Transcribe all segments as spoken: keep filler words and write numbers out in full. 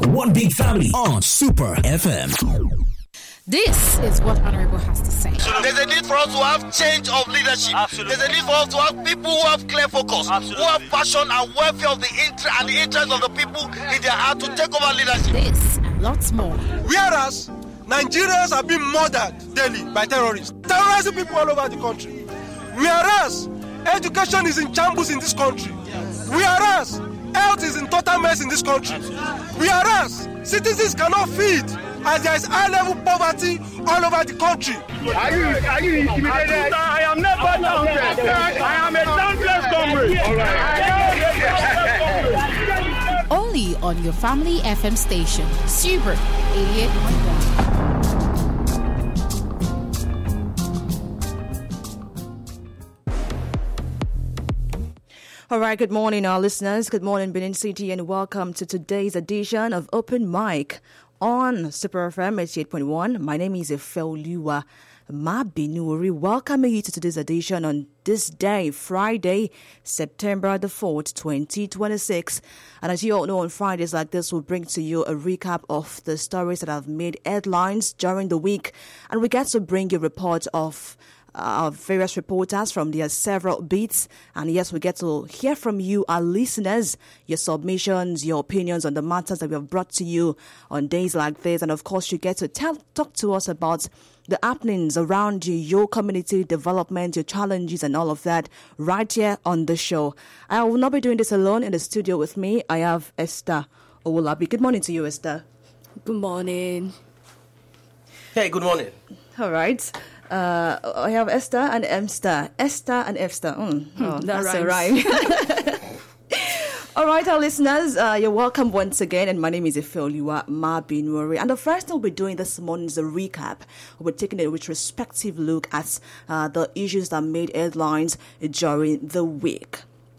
One big family on Super F M. This is what Honorable has to say. There's a need for us to have change of leadership. Absolutely. There's a need for us to have people who have clear focus, Absolutely. Who have passion and welfare of the interest and the interest of the people in their heart to take over leadership. This and lots more. Whereas Nigerians are being murdered daily by terrorists, terrorizing people all over the country. Whereas education is in shambles in this country. Whereas health is in total mess in this country. Whereas citizens cannot feed, as there is high level poverty all over the country. Are you, are you intimidated? I am never daunted. I am a dauntless comrade. All right. Only on your family F M station, Super eighty-eight point one. All right, good morning, our listeners. Good morning, Benin City, and welcome to today's edition of Open Mic on Super F M eighty-eight point one. My name is Efeoluwa Mabinuri. Welcoming you to today's edition on this day, Friday, September the fourth, twenty twenty-six. And as you all know, on Fridays like this, we'll bring to you a recap of the stories that have made headlines during the week. And we get to bring you reports of Uh, various reporters from their several beats. And yes, we get to hear from you, our listeners, your submissions, your opinions on the matters that we have brought to you on days like this. And of course, you get to tell, talk to us about the happenings around you, your community development, your challenges and all of that right here on the show. I will not be doing this alone. In the studio with me, I have Esther Owolabi. Good morning to you, Esther. Good morning. Hey, good morning. All right. Uh, I have Esther and Emster. Esther and Efster. Mm. Oh, that that's a rhymes. rhyme. All right, our listeners, uh, you're welcome once again. And my name is Efeoluwa Mabinuri. And the first thing we'll be doing this morning is a recap. We'll be taking a retrospective look at uh, the issues that made headlines during the week.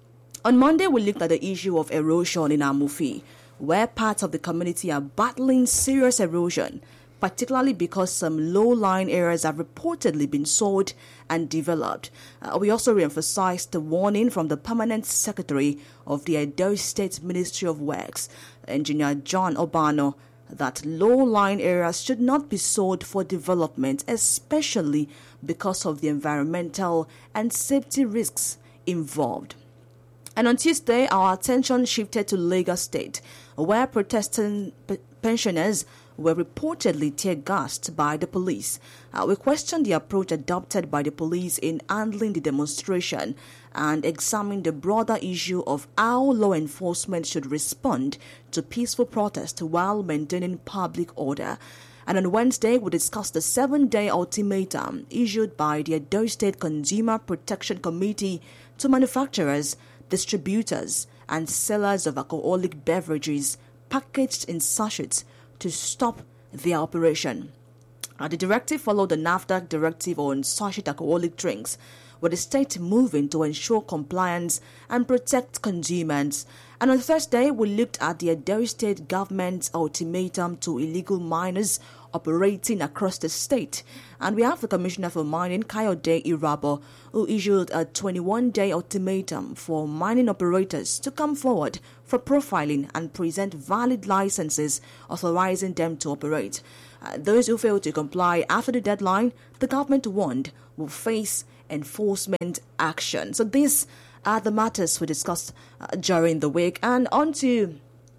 On Monday, we looked at the issue of erosion in Amufi, where parts of the community are battling serious erosion, particularly because some low-lying areas have reportedly been sold and developed. Uh, we also re-emphasized the warning from the Permanent Secretary of the Edo State Ministry of Works, Engineer John Obano, that low-lying areas should not be sold for development, especially because of the environmental and safety risks involved. And on Tuesday, our attention shifted to Lagos State, where protesting p- pensioners were reportedly tear-gassed by the police. Uh, we questioned the approach adopted by the police in handling the demonstration and examined the broader issue of how law enforcement should respond to peaceful protest while maintaining public order. And on Wednesday, we discussed the seven-day ultimatum issued by the Edo State Consumer Protection Committee to manufacturers, distributors, and sellers of alcoholic beverages packaged in sachets to stop their operation. Uh, the directive followed the NAFDAC directive on sachet alcoholic drinks, with the state moving to ensure compliance and protect consumers. And on Thursday, we looked at the Edo State government's ultimatum to illegal miners operating across the state. And we have the Commissioner for Mining, Kayode Irabo, who issued a twenty-one-day ultimatum for mining operators to come forward for profiling and present valid licenses authorizing them to operate. Uh, those who fail to comply after the deadline, the government warned, will face enforcement action. So these are the matters we discussed uh, during the week. And on to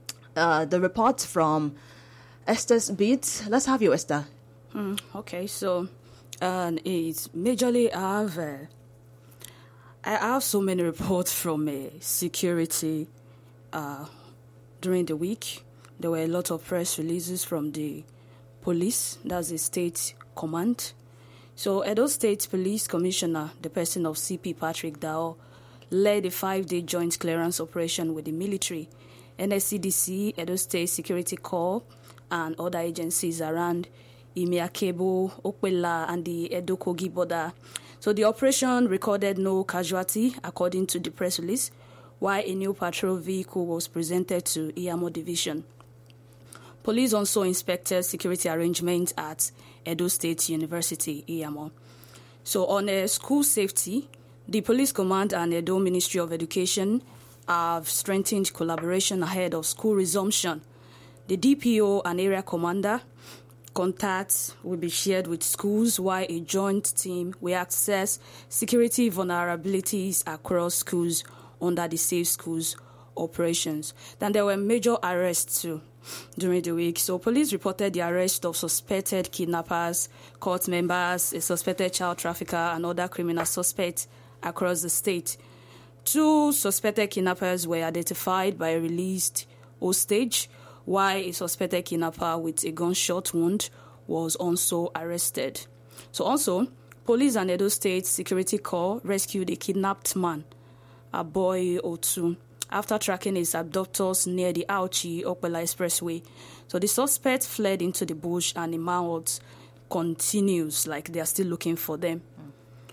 uh, the report from Esther's beat. Let's have you, Esther. Mm, okay, so uh, it's majorly I have uh, I have so many reports from uh, security uh, during the week. There were a lot of press releases from the police, that's the state command. So Edo State Police Commissioner, the person of C P Patrick Dao, led a five-day joint clearance operation with the military, N S C D C, Edo State Security Corps, and other agencies around Imiakebo, Okpela, and the Edo-Kogi border. So the operation recorded no casualty, according to the press release, while a new patrol vehicle was presented to Iyamo Division. Police also inspected security arrangements at Edo State University, Iyamo. So on uh, school safety, the Police Command and Edo Ministry of Education have strengthened collaboration ahead of school resumption. The D P O and area commander contacts will be shared with schools, while a joint team will access security vulnerabilities across schools under the Safe Schools operations. Then there were major arrests too during the week. So police reported the arrest of suspected kidnappers, cult members, a suspected child trafficker, and other criminal suspects across the state. Two suspected kidnappers were identified by a released hostage, while a suspected kidnapper with a gunshot wound was also arrested. So also, police and Edo State Security Corps rescued a kidnapped man, Aboy Otu, after tracking his abductors near the Auchi-Okpela Expressway. So the suspect fled into the bush, and the manhunt continues, like they are still looking for them. Mm.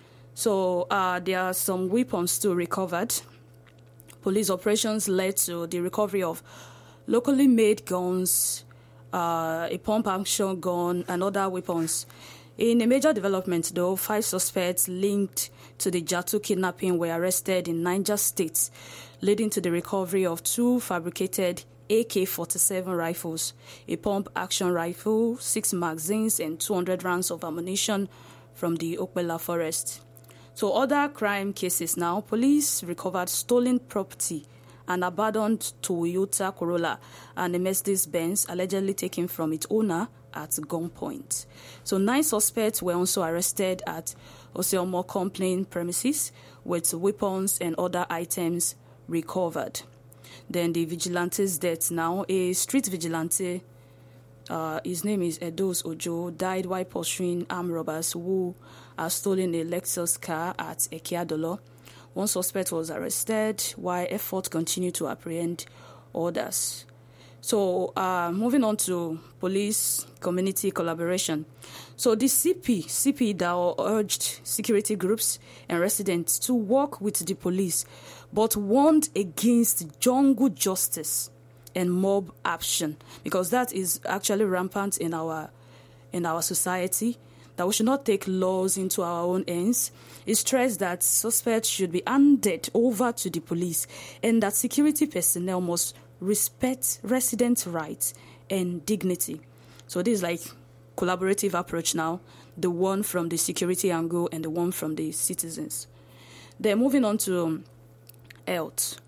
So uh, there are some weapons still recovered. Police operations led to the recovery of locally made guns, uh, a pump-action gun, and other weapons. In a major development, though, five suspects linked to the Jatu kidnapping were arrested in Niger State, leading to the recovery of two fabricated A K forty-seven rifles, a pump-action rifle, six magazines, and two hundred rounds of ammunition from the Okpela forest. So other crime cases now, police recovered stolen property, an abandoned Toyota Corolla and a Mercedes-Benz allegedly taken from its owner at gunpoint. So nine suspects were also arrested at Oseomo Complaint premises with weapons and other items recovered. Then the vigilante's death now. A street vigilante, uh, his name is Edos Ojo, died while pursuing armed robbers who had stolen a Lexus car at Ekiadolo. One suspect was arrested, while efforts continue to apprehend others. So, uh, moving on to police-community collaboration. So, the C P, C P D A O urged security groups and residents to work with the police, but warned against jungle justice and mob action, because that is actually rampant in our in our society, that we should not take laws into our own hands. It stressed that suspects should be handed over to the police and that security personnel must respect residents' rights and dignity. So this is like collaborative approach now, the one from the security angle and the one from the citizens. Then moving on to um, health.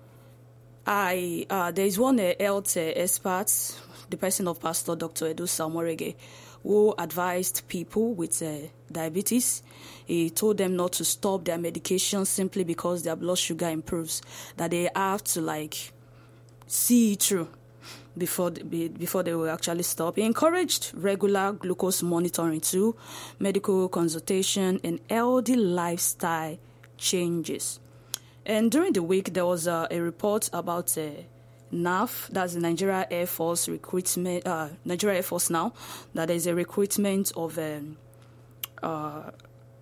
I uh, there is one uh, health uh, expert, the person of Pastor Doctor Edu Salmorege, who advised people with uh, diabetes. He told them not to stop their medication simply because their blood sugar improves, that they have to like see it through before they, before they will actually stop. He encouraged regular glucose monitoring too, medical consultation, and healthy lifestyle changes. And during the week, there was uh, a report about uh, N A F, that's the Nigeria Air Force recruitment, uh, Nigeria Air Force now, that there is a recruitment of um, uh,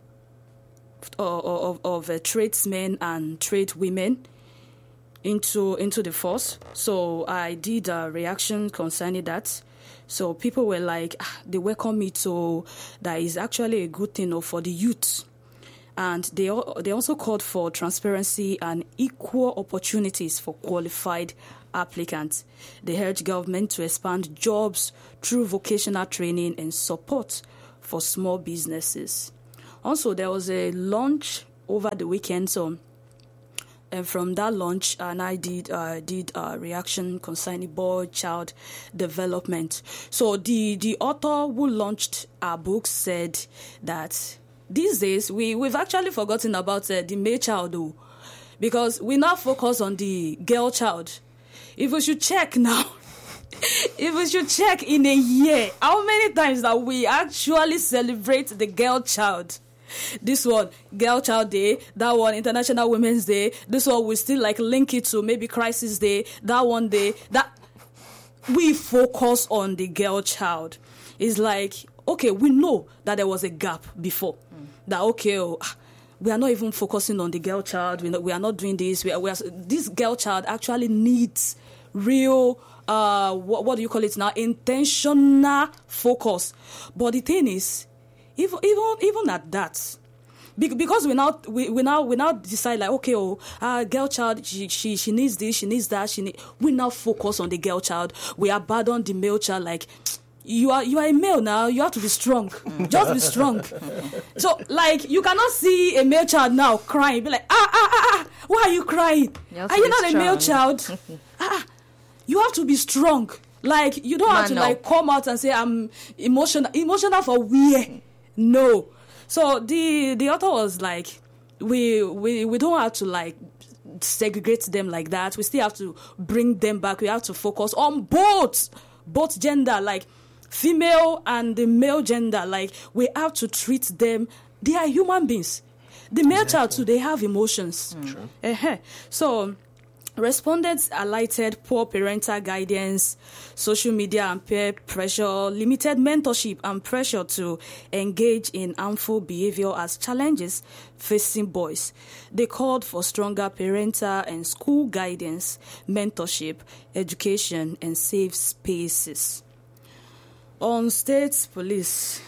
of, of uh, tradesmen and trade women into into the force. So I did a reaction concerning that. So people were like, ah, they welcome me to, that is actually a good thing for the youth. And they they also called for transparency and equal opportunities for qualified applicants. They urged government to expand jobs through vocational training and support for small businesses. Also, there was a launch over the weekend, so and from that launch, and I did uh, did a reaction concerning boy child development. So the the author who launched our book said that these days we we've actually forgotten about uh, the male child, though, because we now focus on the girl child. If we should check now, if we should check in a year, how many times that we actually celebrate the girl child? This one, Girl Child Day, that one, International Women's Day, this one, we still like link it to maybe Crisis Day, that one day, that we focus on the girl child. It's like, okay, we know that there was a gap before, mm. that, okay, oh, we are not even focusing on the girl child, we, know, we are not doing this, we are, we are, this girl child actually needs real, uh, what, what do you call it now, intentional focus. But the thing is, Even, even even at that, be- because we now we, we now we now decide like, okay, oh, uh, girl child, she, she she needs this, she needs that, she need. We now focus on the girl child. We abandon the male child. Like, you are you are a male now. You have to be strong. Just be strong. So, like, you cannot see a male child now crying. Be like, ah ah ah ah, why are you crying? You are you not strong. A male child? ah, you have to be strong. Like, you don't Man, have to no. like come out and say I'm emotional. Emotional for where? No. So the the author was like, we we we don't have to like segregate them like that. We still have to bring them back. We have to focus on both both gender, like female and the male gender. Like, we have to treat them. They are human beings. The male exactly. child too, they have emotions. Mm. Uh-huh. So respondents highlighted poor parental guidance, social media and peer pressure, limited mentorship and pressure to engage in harmful behavior as challenges facing boys. They called for stronger parental and school guidance, mentorship, education, and safe spaces. On state police,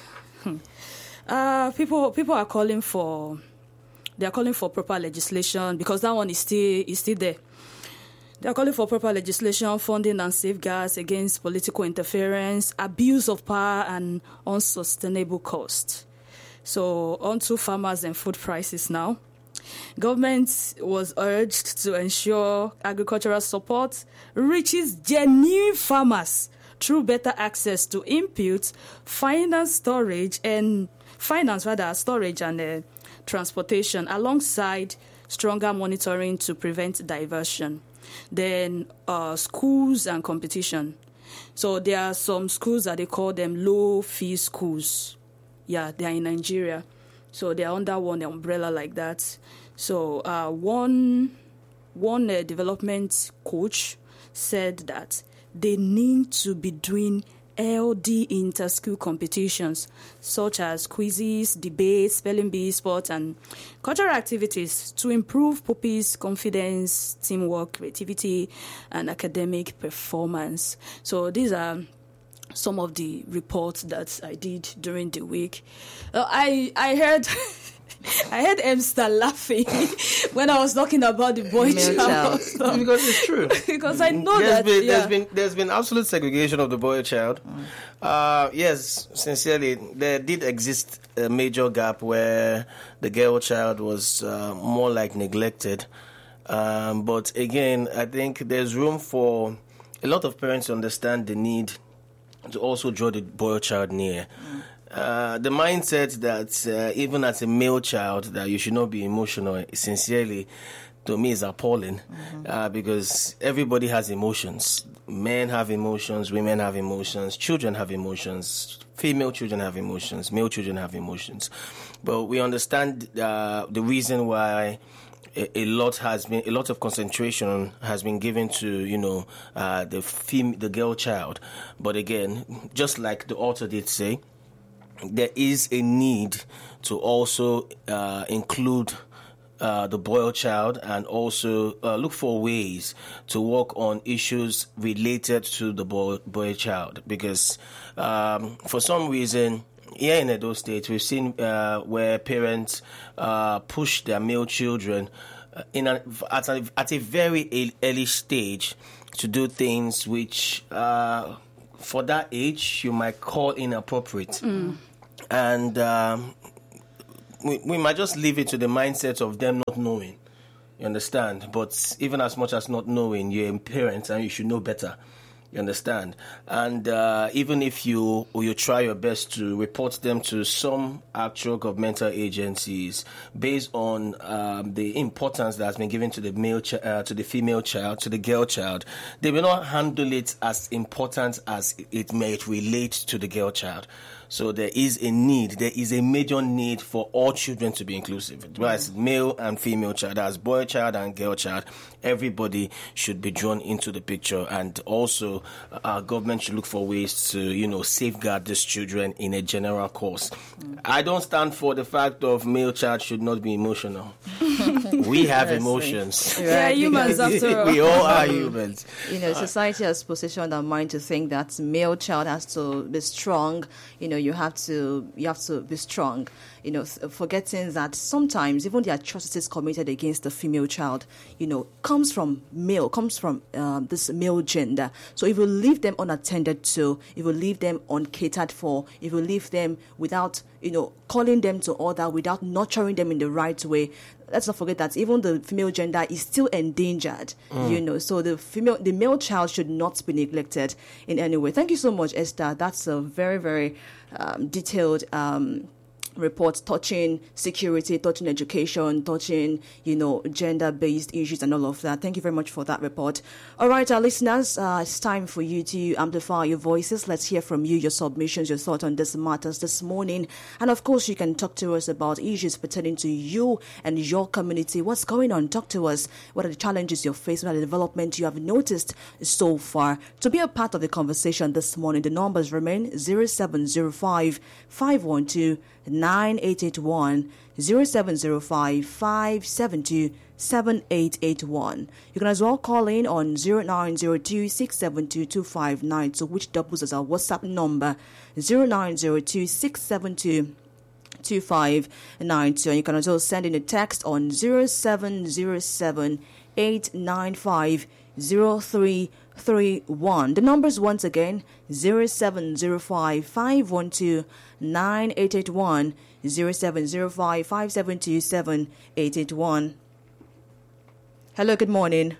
uh, people people are calling for they are calling for proper legislation because that one is still is still there. They are calling for proper legislation, funding and safeguards against political interference, abuse of power, and unsustainable cost. So, on to farmers and food prices now. Government was urged to ensure agricultural support reaches genuine farmers through better access to inputs, finance, storage, and finance rather storage and uh, transportation, alongside stronger monitoring to prevent diversion. Then uh, schools and competition. So there are some schools that they call them low-fee schools. Yeah, they are in Nigeria. So they are under one umbrella like that. So uh, one one uh, development coach said that they need to be doing L D inter-school competitions such as quizzes, debates, spelling bee, sports, and cultural activities to improve pupils' confidence, teamwork, creativity, and academic performance. So these are some of the reports that I did during the week. Uh, I I heard. I heard Emster laughing when I was talking about the boy child. child. Because it's true. Because I know there's that been, yeah. there's been there's been absolute segregation of the boy child. Mm. Uh, yes, sincerely, there did exist a major gap where the girl child was uh, more like neglected. Um, but again, I think there's room for a lot of parents to understand the need to also draw the boy child near. Mm. Uh, the mindset that uh, even as a male child that you should not be emotional, sincerely, to me is appalling. Mm-hmm. uh, because everybody has emotions. Men have emotions, women have emotions, children have emotions, female children have emotions, male children have emotions. But we understand uh, the reason why a, a lot has been, a lot of concentration has been given to, you know, uh, the fem- the girl child. But again, just like the author did say, there is a need to also uh, include uh, the boy child and also uh, look for ways to work on issues related to the boy, boy child. Because um, for some reason, here in Edo State, we've seen uh, where parents uh, push their male children uh, in a, at, a, at a very early stage to do things which, uh, for that age, you might call inappropriate. Mm. And um, we, we might just leave it to the mindset of them not knowing. You understand? But even as much as not knowing, you're a parent and you should know better. You understand? And uh, even if you or you try your best to report them to some actual governmental agencies based on um, the importance that has been given to the male, ch- uh, to the female child, to the girl child, they will not handle it as important as it may relate to the girl child. So there is a need, there is a major need for all children to be inclusive. Mm-hmm. Whether it's male and female child, as boy child and girl child, everybody should be drawn into the picture. And also, our government should look for ways to, you know, safeguard these children in a general course. Mm-hmm. I don't stand for the fact of male child should not be emotional. we have Yes, emotions. right. Yeah, humans Because, after all. We all are humans. you know, society has positioned our mind to think that male child has to be strong. You know, you have to you have to be strong. You know, th- forgetting that sometimes even the atrocities committed against the female child, you know, comes from male, comes from um, this male gender. So if you leave them unattended to, if you leave them uncatered for, if you leave them without, you know, calling them to order, without nurturing them in the right way, let's not forget that even the female gender is still endangered, mm. you know. So the female, the male child should not be neglected in any way. Thank you so much, Esther. That's a very, very um, detailed um, report touching security, touching education, touching, you know, gender-based issues and all of that. Thank you very much for that report. All right, our listeners, uh, it's time for you to amplify your voices. Let's hear from you, your submissions, your thoughts on this matters this morning. And of course, you can talk to us about issues pertaining to you and your community. What's going on? Talk to us. What are the challenges you're facing? What are the developments you have noticed so far? To be a part of the conversation this morning, the numbers remain zero seven zero five, five one two, nine eight eight one, zero seven zero five, five seven two, seven eight eight one. You can as well call in on zero nine zero two, six seven two, two five nine two, which doubles as our WhatsApp number, zero nine zero two, six seven two, two five nine two. And you can also send in a text on zero seven zero seven, eight nine five, zero three three one. The numbers once again, zero seven zero five, five one two, nine eight eight one, zero seven zero five, five seven two, seven eight eight one. Hello, good morning.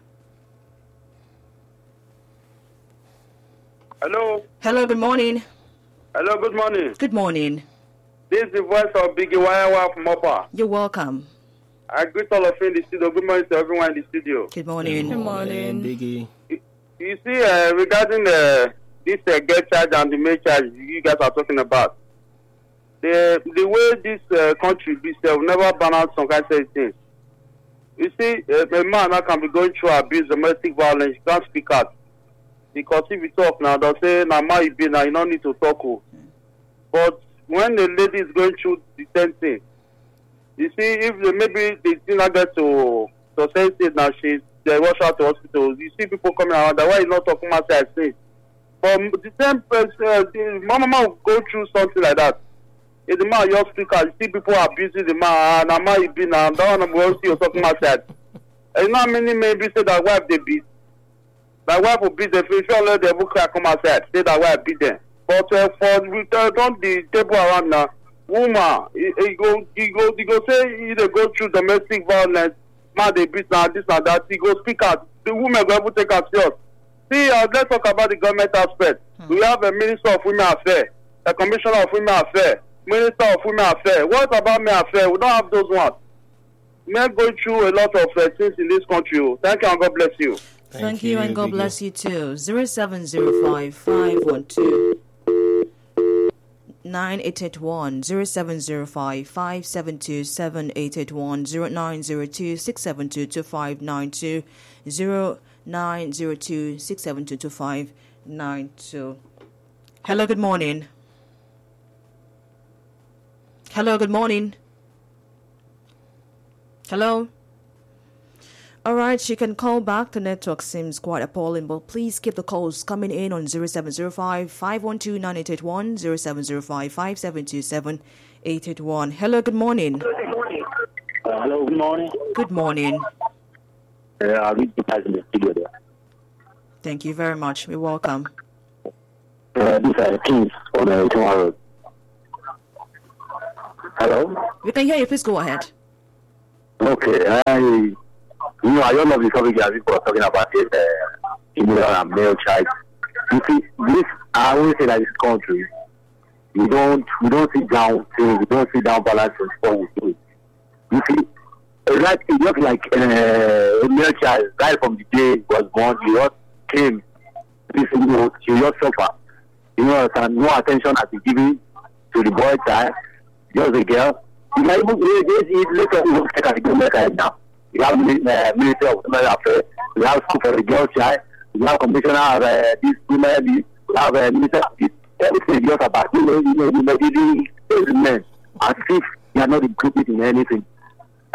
Hello. Hello, good morning. Hello, good morning. Good morning. This is the voice of Biggie Wayawa from Upper. You're welcome. I greet all of you in the studio. Good morning to everyone in the studio. Good morning. Good morning. Biggie. You see, uh, regarding uh, this uh, get charge and the main charge you guys are talking about, the the way this uh, country be, uh, will never ban out some kind of things. You see, uh, a man that can be going through abuse, domestic violence, you can't speak out. Because if you talk now, they'll say, now, ma, you be now, you don't need to talk. Oh. But when the lady is going through the same thing, you see, if the, maybe they did not get to to say it now, she's they rush out to hospital. You see people coming around. That's why you not talking about I say. But the same person, uh, the mama will go through something like that. If the man just speak out, you see people abusing the man, and the man you be now, that one will see or something like that. And you know how many maybe say that wife they beat. That wife will beat them. If you don't let them book come outside, say that wife beat them. But uh, for we uh, don't the table around now, woman, he, he go, he go, he go say they go through domestic violence. Man, they beat now, this and that. He go speak out. The women go able to take us serious. See, uh, let's talk about the government aspect. Hmm. We have a Minister of Women Affairs, a Commissioner of Women Affairs, Minister of Women Affairs. What about men affairs? We don't have those ones. Men go through a lot of uh, things in this country. Thank you and God bless you. Thank, Thank you, you and God bless you too. Zero seven zero five, five one two, nine eight eight one, zero seven zero five, five seven two, seven eight eight one, zero nine zero two, six seven two, two five nine two, zero nine zero two, six seven two, two five nine two. Hello, good morning. Hello, good morning. Hello. All right, you can call back. The network seems quite appalling, but please keep the calls coming in on zero seven zero five, five one two, nine eight eight one, zero seven zero five, five seven two, seven eight eight one. Hello, good morning. Uh, hello, good morning. Good morning. Uh, I'll read the guys in the studio there. Thank you very much. You're welcome. Uh, these are Kings on the tomorrow road. Hello? We can hear you. Please go ahead. Okay, I... You know, I don't know if something that people are talking about is uh, female and male child. You see, this, I always say that this country, we don't, we don't sit down things, we don't sit down balance before we do it. You see, right, it's just like uh, a male child, right from the day he was born, he just came, this, you know, he just suffer. You know, and no attention has been given to the boy child, just a girl. You can even, later, you look at the girl child now. We have uh, Ministry of Women Affairs, we have school for the girl child, we have Commissioner of uh, this women, we have uh, Minister of this, everything just about, you know, you know, you know, you know, men, as if they are not included in anything. Uh,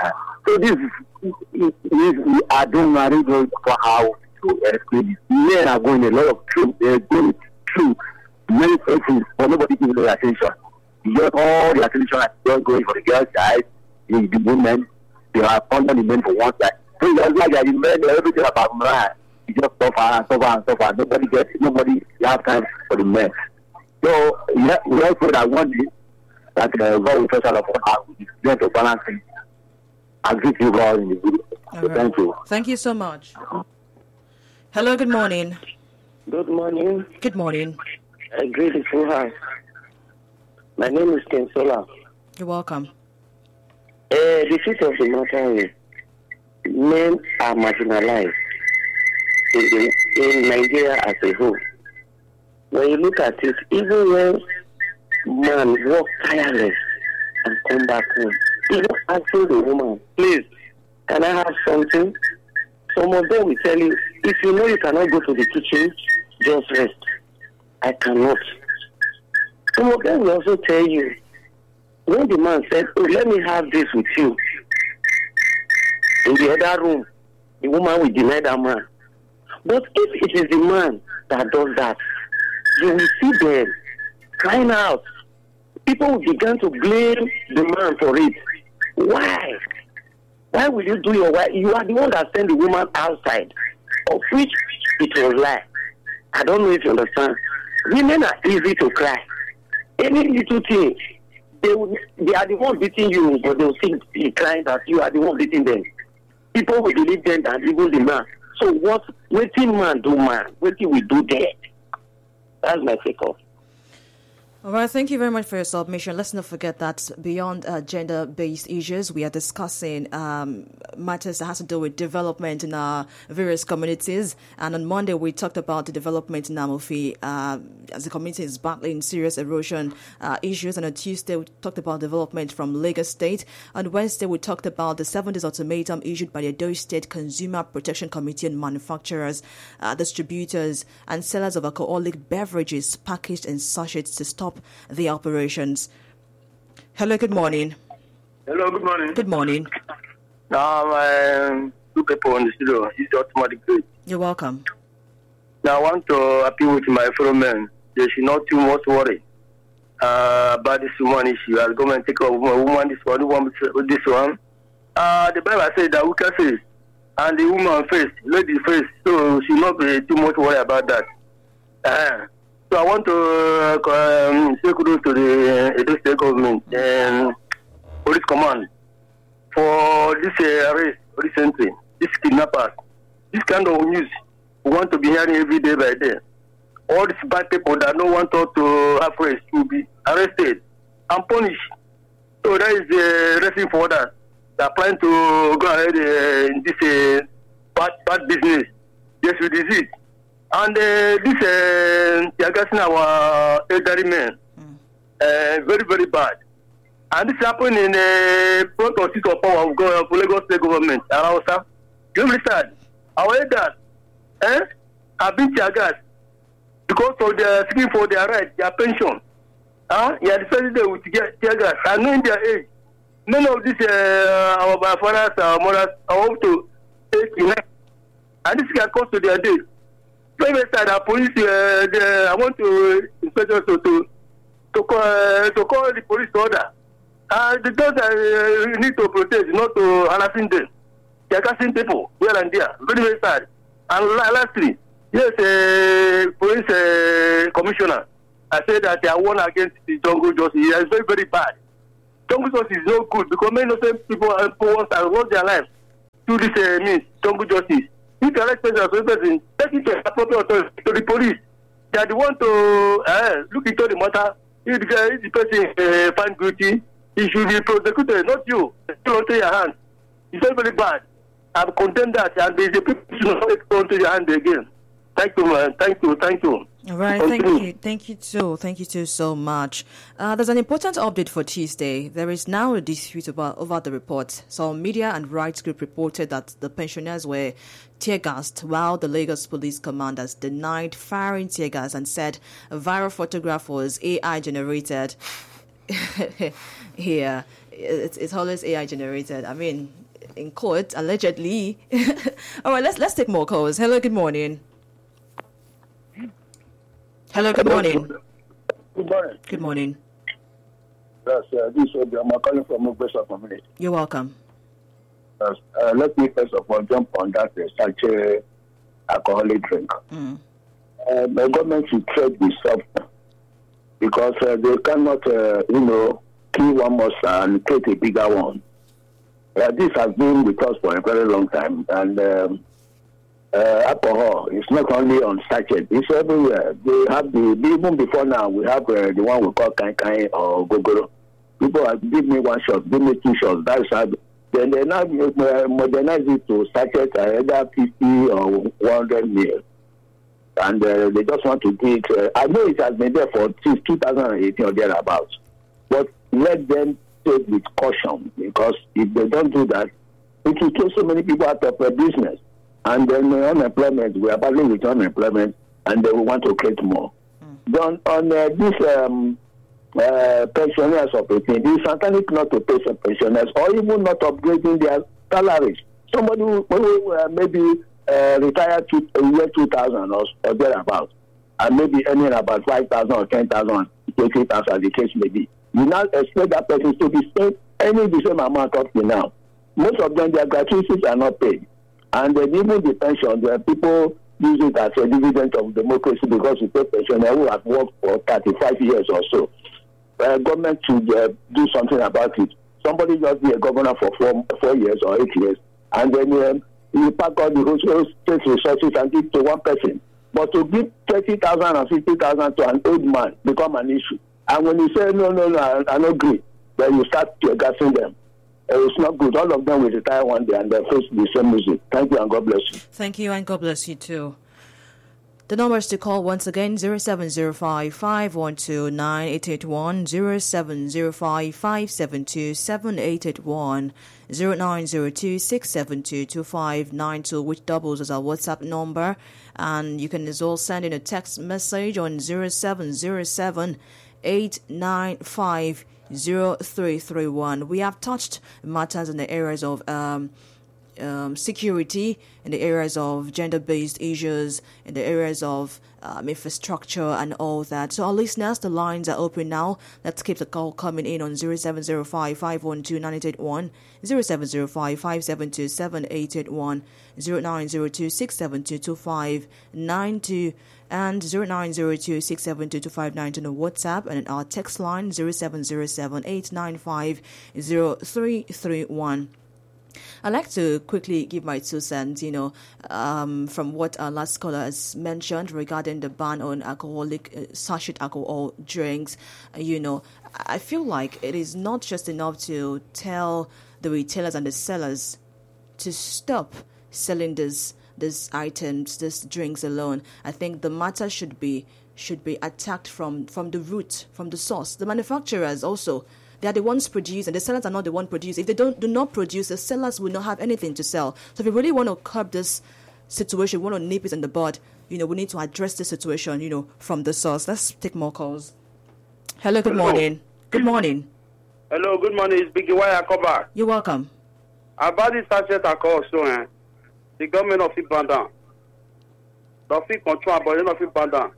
So this is, is, I don't know for how to explain it. Men are going a lot of truth. They're going through many places, but nobody gives their attention. Just all the attention is just going for the girl side, the, the women, they are under the men for one side. So it's just like that, the men, everything about man, you just suffer and suffer and suffer. Nobody gets, nobody have time for the men. So yeah, we also that one day that uh, God will touch all of us with the strength of balancing. I'll greet you all in the video. So right. Thank you. Thank you so much. Hello, good morning. Good morning. Good morning. I greet the full house. My name is Ken Sola. You're welcome. Uh, the truth of the matter is, men are marginalized in, the, in Nigeria as a whole. When you look at it, even when man work tireless and come back home, even asking the woman, please, can I have something? Some of them will tell you, if you know you cannot go to the kitchen, just rest. I cannot. Some of them will also tell you, when the man said, oh, let me have this with you, in the other room, the woman will deny that man. But if it is the man that does that, you will see them crying out. People will begin to blame the man for it. Why? Why will you do your wife? You are the one that sent the woman outside, of which it was lie. I don't know if you understand. Women are easy to cry. Any little thing, they will, they are the one beating you, but they will still be crying that you are the one beating them. People will believe them and even the man. So what? Waiting man do man. Waiting we do there. That's my take off. All right, thank you very much for your submission. Let's not forget that beyond uh, gender-based issues, we are discussing um, matters that has to do with development in our various communities. And on Monday, we talked about the development in Amofi uh, as the community is battling serious erosion uh, issues. And on Tuesday, we talked about development from Lagos State. On Wednesday, we talked about the seven days ultimatum issued by the Edo State Consumer Protection Committee on manufacturers, uh, distributors, and sellers of alcoholic beverages packaged in sachets to stop the operations. Hello, good morning. Hello, good morning. Good morning. Now, um, two people in the studio. It's automatic great. You're welcome. Now, I want to appeal to my fellow men. They should not too much worry uh, about this one issue. I'll go and take a woman, this one, woman with this one. Uh, the Bible says that we can face, and the woman face, lady face, so she not be too much worry about that. Uh, So I want to uh, um, say kudos to the Edo State government and police command for this uh, arrest recently. This kidnappers, this kind of news we want to be hearing every day by day. All these bad people that don't want us to have rest to be arrested and punished. So that is the uh, reason for that. They are planning to go ahead uh, in this uh, bad bad business. Yes, we did it. And uh, this, uh, they are getting our elderly men, mm. uh, very, very bad. And this happened in the uh, front of seat of power of God, of Lagos State government, Arausa. You understand? Our elders eh, have been tear gas because of their seeking for their right, their pension. Huh? Yeah, decided they would get tear gas. And knowing their age, many of these, uh, our fathers, our mothers, are up to eighty-nine. And this can cost to their days. So the police, uh, the, I want to inspector to to to call, uh, to call the police order. Uh, the those uh, need to protect, not to harassing them. They are catching people here and there. Very very sad. And lastly, yes, uh, police uh, commissioner, I said that they are warned against the jungle justice. It is very very bad. Jungle justice is not good because many of them people are poor and lost their lives through this uh, means jungle justice. If you arrest person as a person, take it to the appropriate authority, to the police. They are the one to uh, look into the matter. If the, if the person uh, find guilty, he should be prosecuted, not you. Still onto your hand. It's very, very bad. I've condemned that, and the people should not take it onto your hand again. Thank you, man. Thank you. Thank you. All right, thank you. Thank you too. Thank you too so much. Uh, there's an important update for Tuesday. There is now a dispute about over the report. Some media and rights group reported that the pensioners were tear gassed while the Lagos police commanders denied firing tear gas and said a viral photograph was A I generated. Here, it's, it's always A I generated. I mean, in court, allegedly. All right, let's let's take more calls. Hello, good morning. Hello, good morning. Good morning. Good morning. Yes, uh, this is Obi. I'm calling from Ogbesa community. You're welcome. Yes, uh, let me first of all jump on that uh, such a alcoholic drink. Mm. Uh, the government should treat this up because uh, they cannot, uh, you know, kill one monster and create a bigger one. Uh, this has been with us for a very long time, and um, uh, alcohol is not only on sachet; it's everywhere. They have the even before now. We have uh, the one we call kai kai or gogoro. People are give me one shot, give me two shots. That's how. Then they now uh, modernize it to sachet uh, either fifty or one hundred mil, and uh, they just want to do it. Uh, I know it has been there for since two thousand eighteen or thereabouts, but let them take with caution, because if they don't do that, it will throw so many people out of their business, and then uh, unemployment. We are battling with unemployment, and they will want to create more. Mm. Then on uh, this. Um, Uh, pensioners of eighteen, it is satanic not to pay some pensioners or even not upgrading their salaries. Somebody who, who uh, maybe uh, retired to a year two thousand or, or thereabouts, and maybe earning about five thousand or ten thousand, twenty thousand, the case may be. You now expect that person to be spent any the same amount up to now. Most of them, their gratuities are not paid, and then even the pension, the people use it as a dividend of democracy because you pay pensioners who have worked for thirty-five years or so. Uh, government should uh, do something about it. Somebody just be a governor for four, four years or eight years, and then um, you pack all the whole state resources and give to one person. But to give thirty thousand or fifty thousand to an old man become an issue. And when you say no, no, no, I, I don't agree, then you start gassing them. Uh, it's not good. All of them will retire one day and they face the same music. Thank you and God bless you. Thank you and God bless you too. The numbers to call once again, zero seven zero five, five one two, nine eight eight one, zero seven zero five, five seven two, seven eight eight one, zero nine zero two, six seven two, two five nine two, which doubles as our WhatsApp number. And you can as well send in a text message on zero seven zero seven, eight nine five, zero three three one. We have touched matters in the areas of um Um, security, in the areas of gender-based issues, in the areas of um, infrastructure and all that. So our listeners, the lines are open now. Let's keep the call coming in on zero seven zero five, five one two, nine eight eight one, zero seven zero five, five seven two, seven eight eight one, zero nine zero two, six seven two, two five nine two, and zero nine zero two, six seven two, two five nine two on WhatsApp, and our text line zero seven zero seven, eight nine five, zero three three one. I'd like to quickly give my two cents, you know, um, from what our last caller has mentioned regarding the ban on alcoholic, uh, sachet alcohol drinks. Uh, you know, I feel like it is not just enough to tell the retailers and the sellers to stop selling this, these items, these drinks alone. I think the matter should be should be attacked from, from the root, from the source. The manufacturers also, they are the ones producing, and the sellers are not the one producing. If they don't do not produce, the sellers will not have anything to sell. So if we really want to curb this situation, we want to nip it in the bud, you know, we need to address the situation, you know, from the source. Let's take more calls. Hello, good Hello. morning. Good morning. Hello, good morning. It's Biggie Wire Koba. You're welcome. About this sachet alcohol, so eh, the government of it ban down. They fit control, but they not fit ban down.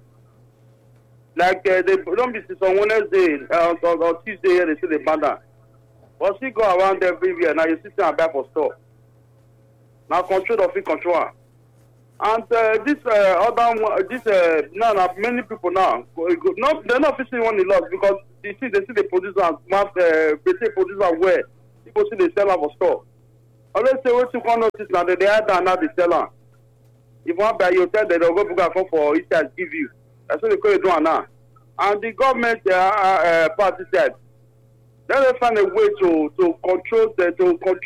Like uh, they don't be on Wednesday uh, or, or Tuesday here, they say they ban down. But still go around everywhere. Now you sit there and buy for store. Now control of it control. And uh, this uh, other one, this uh, now, now many people now, not they're not fishing one in loss because they see they see the producer mass uh, they say producer where people see they sell for store. Unless they wait to come notice now they add down now the seller. If one buy you tell them they'll go book a phone for it and give you. That's what they call it doing now. And the government uh, uh, party said, let us find a way to to control the to control.